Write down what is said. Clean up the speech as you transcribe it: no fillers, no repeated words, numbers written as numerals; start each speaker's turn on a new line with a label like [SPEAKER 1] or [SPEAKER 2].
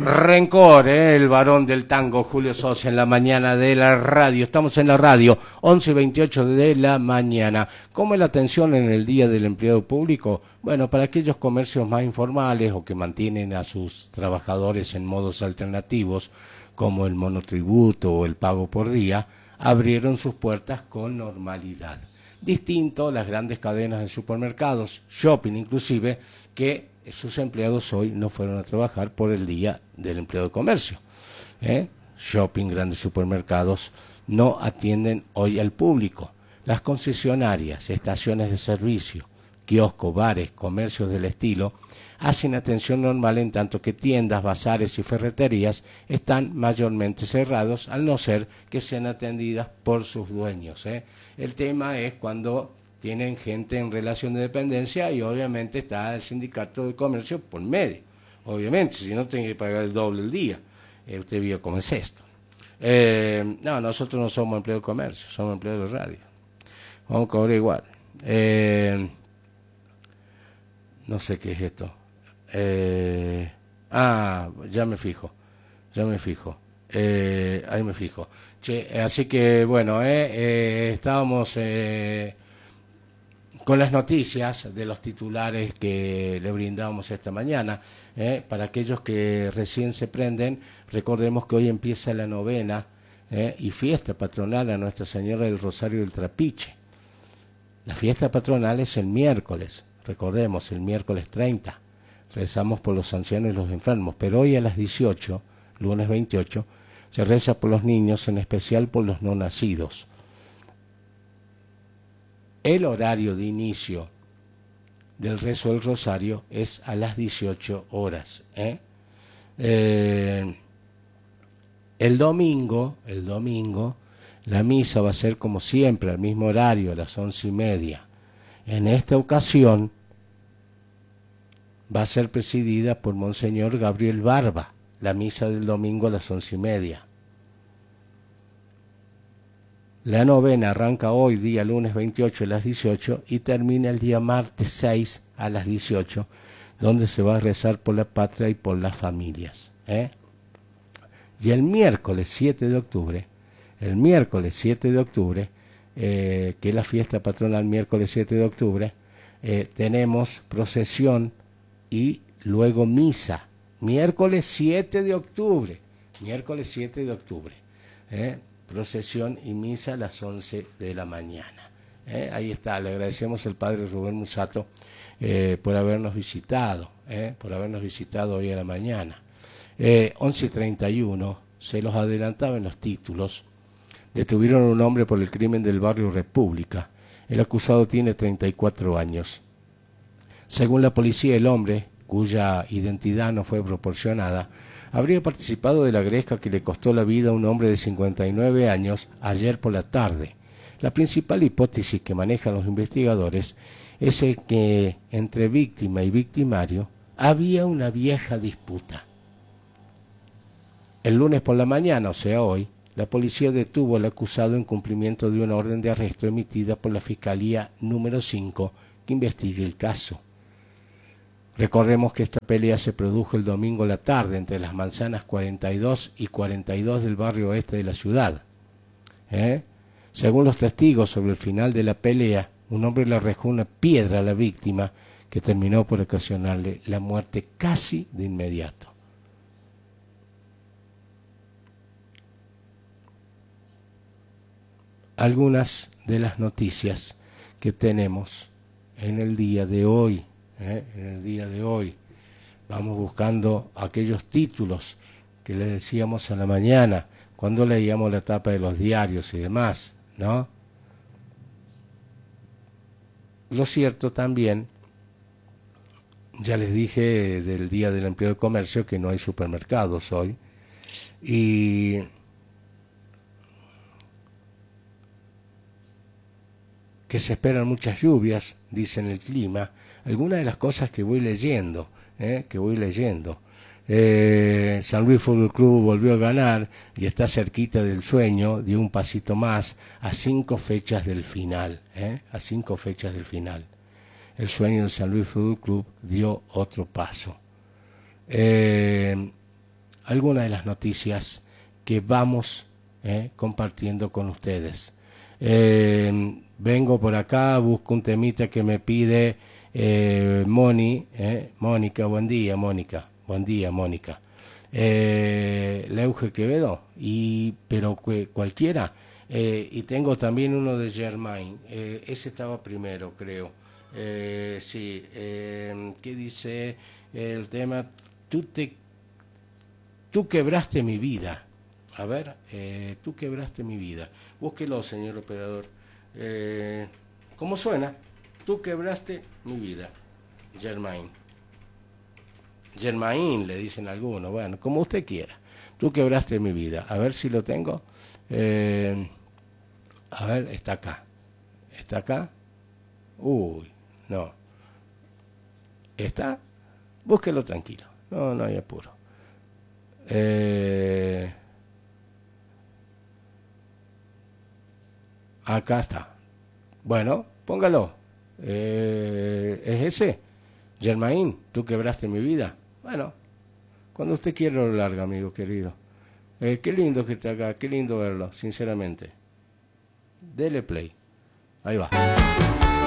[SPEAKER 1] Rencor, el varón del tango, Julio Sosa, en la mañana de la radio. Estamos en la radio, 11:28 de la mañana. ¿Cómo es la atención en el Día del Empleado Público? Bueno, para aquellos comercios más informales o que mantienen a sus trabajadores en modos alternativos, como el monotributo o el pago por día, abrieron sus puertas con normalidad. Distinto las grandes cadenas de supermercados, shopping inclusive, que sus empleados hoy no fueron a trabajar por el Día del Empleado de Comercio. Shopping, grandes supermercados no atienden hoy al público. Las concesionarias, estaciones de servicio, kioscos, bares, comercios del estilo, hacen atención normal en tanto que tiendas, bazares y ferreterías están mayormente cerrados, al no ser que sean atendidas por sus dueños. El tema es cuando tienen gente en relación de dependencia y obviamente está el sindicato de comercio por medio. Obviamente, si no tiene que pagar el doble el día. Usted vio cómo es esto. No, nosotros no somos empleados de comercio, somos empleados de radio. Vamos a cobrar igual. No sé qué es esto. Ya me fijo. Ahí me fijo. Che, así que bueno, estábamos con las noticias de los titulares que le brindamos esta mañana. Para aquellos que recién se prenden, recordemos que hoy empieza la novena y fiesta patronal a Nuestra Señora del Rosario del Trapiche. La fiesta patronal es el miércoles, recordemos, el miércoles 30. Rezamos por los ancianos y los enfermos, pero hoy a las 18, lunes 28, se reza por los niños, en especial por los no nacidos. El horario de inicio del rezo del rosario es a las 18 horas. El domingo, la misa va a ser como siempre, al mismo horario, a las 11:30. En esta ocasión va a ser presidida por Monseñor Gabriel Barba, la misa del domingo a las 11:30. La novena arranca hoy, día lunes 28 a las 18, y termina el día martes 6 a las 18, donde se va a rezar por la patria y por las familias. Y el miércoles 7 de octubre, que es la fiesta patronal, miércoles 7 de octubre, tenemos procesión y luego misa. Miércoles 7 de octubre. Procesión y misa a las 11 de la mañana. Ahí está, le agradecemos al padre Rubén Musato por habernos visitado hoy a la mañana. 11:31, se los adelantaba en los títulos. Detuvieron a un hombre por el crimen del barrio República. El acusado tiene 34 años. Según la policía, el hombre, cuya identidad no fue proporcionada, habría participado de la gresca que le costó la vida a un hombre de 59 años ayer por la tarde. La principal hipótesis que manejan los investigadores es que entre víctima y victimario había una vieja disputa. El lunes por la mañana, o sea hoy, la policía detuvo al acusado en cumplimiento de una orden de arresto emitida por la Fiscalía número 5 que investiga el caso. Recordemos que esta pelea se produjo el domingo a la tarde entre las manzanas 42 y 42 del barrio oeste de la ciudad. Según los testigos, sobre el final de la pelea, un hombre le arrojó una piedra a la víctima que terminó por ocasionarle la muerte casi de inmediato. Algunas de las noticias que tenemos en el día de hoy. Vamos buscando aquellos títulos que le decíamos a la mañana, cuando leíamos la tapa de los diarios y demás, ¿no? Lo cierto también, ya les dije del Día del Empleado de Comercio que no hay supermercados hoy, y que se esperan muchas lluvias, dicen el clima. Algunas de las cosas que voy leyendo. San Luis Fútbol Club volvió a ganar y está cerquita del sueño, dio un pasito más a 5 fechas del final. El sueño del San Luis Fútbol Club dio otro paso. algunas de las noticias que vamos compartiendo con ustedes. Vengo por acá, busco un temita que me pide Mónica, buen día Mónica, Leuge Quevedo, pero cualquiera, y tengo también uno de Germain, ese estaba primero creo, sí, ¿qué dice el tema? Tú quebraste mi vida. A ver, tú quebraste mi vida. Búsquelo, señor operador. ¿Cómo suena? Tú quebraste mi vida. Germain. Germain, le dicen algunos. Bueno, como usted quiera. Tú quebraste mi vida. A ver si lo tengo. A ver, está acá. ¿Está acá? Uy, no. ¿Está? Búsquelo tranquilo. No, no hay apuro. Acá está. Bueno, póngalo. ¿Es ese? Germain, tú quebraste mi vida. Bueno, cuando usted quiera lo larga, amigo querido. Qué lindo que está acá, qué lindo verlo, sinceramente. Dele play. Ahí va.